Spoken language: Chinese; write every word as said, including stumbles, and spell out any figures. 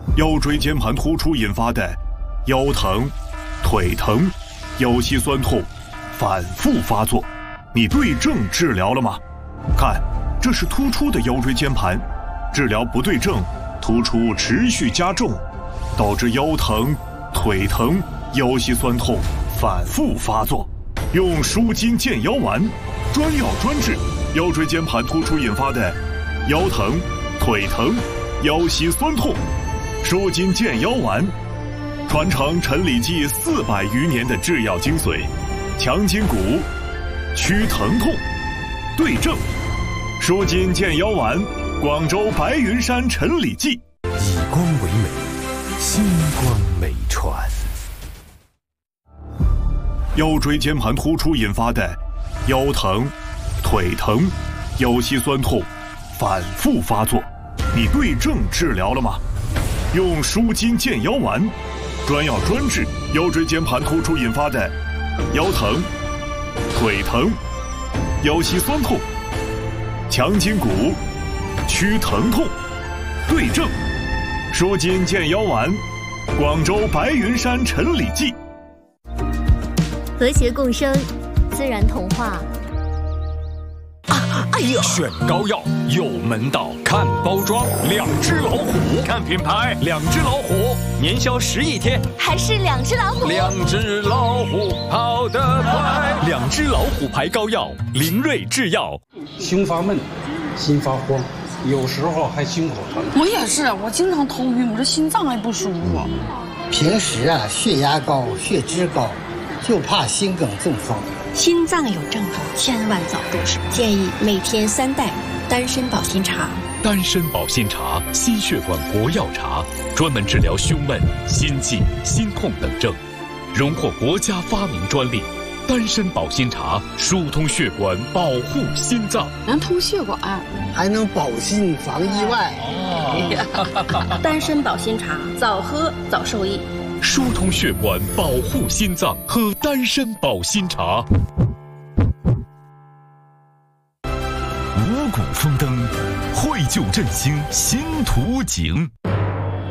腰椎间盘突出引发的腰疼、腿疼、腰膝酸痛反复发作，你对症治疗了吗？看，这是突出的腰椎间盘，治疗不对症，突出持续加重，导致腰疼、腿疼、腰膝酸痛反复发作。用舒筋健腰丸，专药专治腰椎间盘突出引发的腰疼、腿疼、腰膝酸痛。舒筋健腰丸，传承陈李济四百余年的制药精髓，强筋骨，祛疼痛，对症。舒筋健腰丸，广州白云山陈李济。 以光为美，星光美传。 腰椎间盘突出引发的腰疼、腿疼、腰膝酸痛反复发作，你对症治疗了吗？用舒筋健腰丸，专药专治腰椎间盘突出引发的腰疼、腿疼、腰膝酸痛，强筋骨，祛疼痛，对症。舒筋健腰丸，广州白云山陈李济。 和谐共生，自然童话。 啊，哎呀！选膏药有门道，看包装，两只老虎；看品牌，两只老虎，年销十亿天， 还是两只老虎。 两只老虎跑得快，两只老虎牌膏药，林瑞制药。 胸发闷，心发慌，有时候还心口疼。 我也是，我经常头晕，我这心脏还不舒服。 平时啊，血压高，血脂高，就怕心梗中风。 心脏有症状，千万早重视。建议每天三袋丹参保心茶。 丹参保心茶，心血管活药茶，专门治疗胸闷、心悸、心痛等症，荣获国家发明专利。丹参保心茶疏通血管，保护心脏， 能通血管， 还能保心防意外。 哦、丹参保心茶，早喝早受益。 疏通血管，保护心脏，喝丹参保心茶。 五谷丰登，绘就振兴新图景。